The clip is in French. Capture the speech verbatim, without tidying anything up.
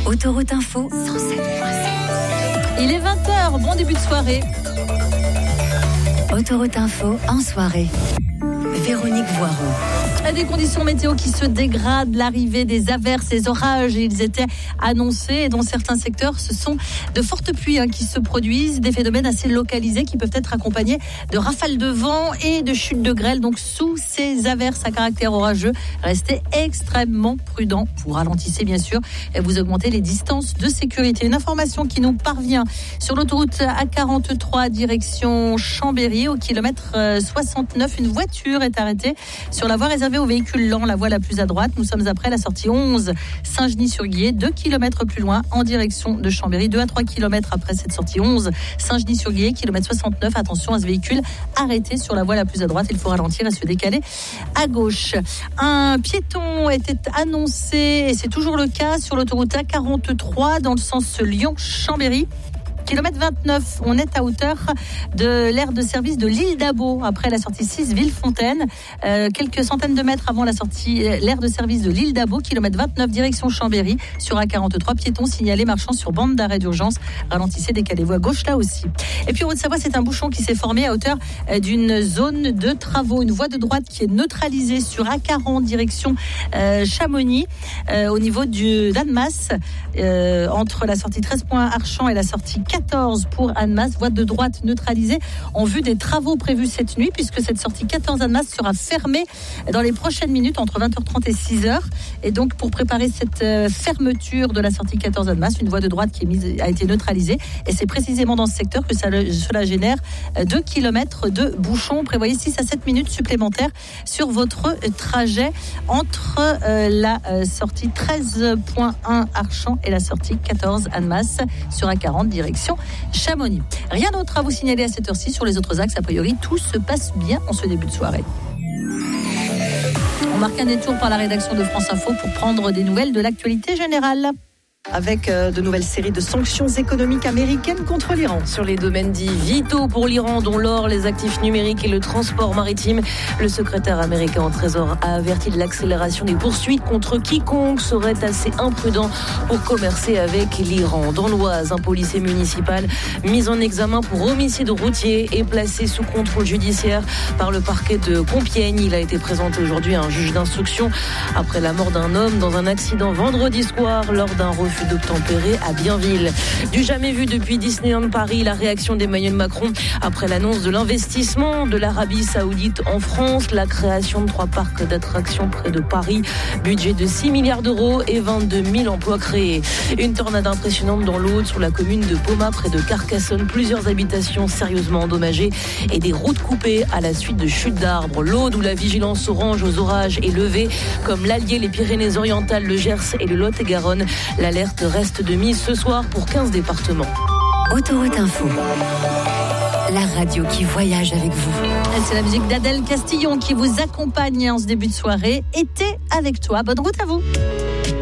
Autoroute Info cent sept virgule sept. Il est vingt heures, bon début de soirée. Autoroute Info en soirée. Véronique Voiron. Des conditions météo qui se dégradent, l'arrivée des averses, des orages, ils étaient annoncés et dans certains secteurs, ce sont de fortes pluies hein, qui se produisent, des phénomènes assez localisés qui peuvent être accompagnés de rafales de vent et de chutes de grêle. Donc sous ces averses à caractère orageux, restez extrêmement prudents. Vous ralentissez bien sûr et vous augmentez les distances de sécurité. Une information qui nous parvient sur l'autoroute A quarante-trois direction Chambéry au kilomètre soixante-neuf. Une voiture est arrêtée sur la voie réservée aux véhicules lents, la voie la plus à droite. Nous sommes après la sortie onze Saint-Genis-sur-Guiers, deux kilomètres plus loin en direction de Chambéry, deux à trois kilomètres après cette sortie onze Saint-Genis-sur-Guiers, kilomètre soixante-neuf. Attention à ce véhicule arrêté sur la voie la plus à droite, il faut ralentir et se décaler à gauche. Un piéton était annoncé et c'est toujours le cas sur l'autoroute A quarante-trois dans le sens Lyon-Chambéry. Kilomètre vingt-neuf, on est à hauteur de l'aire de service de l'île d'Abo, après la sortie six Villefontaine. Euh, quelques centaines de mètres avant la sortie, l'aire de service de l'île d'Abo, kilomètre vingt-neuf, direction Chambéry. Sur A quarante-trois, piétons signalés marchant sur bande d'arrêt d'urgence. Ralentissez, décalez-vous à gauche là aussi. Et puis en Haute-Savoie, c'est un bouchon qui s'est formé à hauteur d'une zone de travaux. Une voie de droite qui est neutralisée sur A quarante, direction euh, Chamonix, euh, au niveau du, d'Annemasse, euh, entre la sortie treize Archamps et la sortie quatorze pour Annemasse, voie de droite neutralisée en vue des travaux prévus cette nuit, puisque cette sortie quatorze Annemasse sera fermée dans les prochaines minutes entre vingt heures trente et six heures. Et donc pour préparer cette euh, fermeture de la sortie quatorze Annemasse, une voie de droite qui est mise, a été neutralisée, et c'est précisément dans ce secteur que ça, cela génère deux kilomètres de bouchons. Prévoyez six à sept minutes supplémentaires sur votre trajet entre euh, la euh, sortie treize un Archamps et la sortie quatorze Annemasse sur A quarante direction Chamonix. Rien d'autre à vous signaler à cette heure-ci. Sur les autres axes, a priori, tout se passe bien en ce début de soirée. On marque un détour par la rédaction de France Info pour prendre des nouvelles de l'actualité générale. Avec euh, de nouvelles séries de sanctions économiques américaines contre l'Iran. Sur les domaines dits vitaux pour l'Iran, dont l'or, les actifs numériques et le transport maritime, le secrétaire américain au Trésor a averti de l'accélération des poursuites contre quiconque serait assez imprudent pour commercer avec l'Iran. Dans l'Oise, un policier municipal mis en examen pour homicide routier et placé sous contrôle judiciaire par le parquet de Compiègne. Il a été présenté aujourd'hui à un juge d'instruction après la mort d'un homme dans un accident vendredi soir lors d'un refus d'obtempérer à Bienville. Du jamais vu depuis Disneyland Paris, la réaction d'Emmanuel Macron après l'annonce de l'investissement de l'Arabie Saoudite en France, la création de trois parcs d'attractions près de Paris, budget de six milliards d'euros et vingt-deux mille emplois créés. Une tornade impressionnante dans l'Aude, sur la commune de Poma, près de Carcassonne, plusieurs habitations sérieusement endommagées et des routes coupées à la suite de chutes d'arbres. L'Aude, où la vigilance orange aux orages est levée, comme l'Allier, les Pyrénées-Orientales, le Gers et le Lot-et-Garonne. L'alerte reste de mise ce soir pour quinze départements. Autoroute Info, la radio qui voyage avec vous. C'est la musique d'Adèle Castillon qui vous accompagne en ce début de soirée. Été avec toi. Bonne route à vous.